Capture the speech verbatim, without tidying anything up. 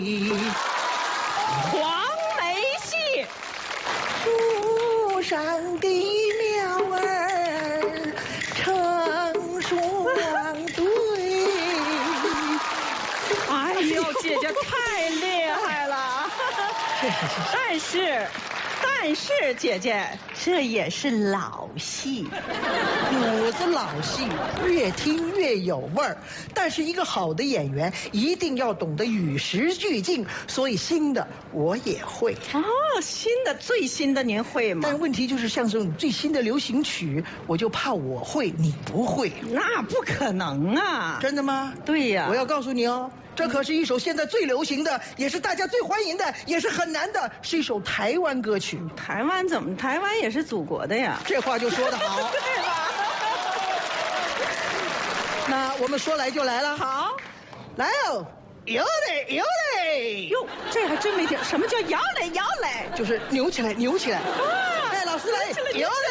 黄梅戏， 树上的鸟儿成双对。 哎呦，姐姐太厉害了！但是，但是姐姐，这也是老戏。 不是老戏，越听越有味儿。但是一个好的演员一定要懂得与时俱进，所以新的我也会。 哦，新的最新的您会吗？ 但问题就是像这种最新的流行曲，我就怕我会你不会。 那不可能啊！ 真的吗？ 对呀， 我要告诉你哦，这可是一首现在最流行的，也是大家最欢迎的，也是很难的，是一首台湾歌曲。 台湾怎么？台湾也是祖国的呀。 这话就说得好， 对吧？ 那我们说来就来了， 好， 来哦，摇嘞摇嘞， 哟，这还真没听，什么叫摇嘞摇嘞？ 就是扭起来扭起来。 啊， 哎，老师来， 扭起来摇嘞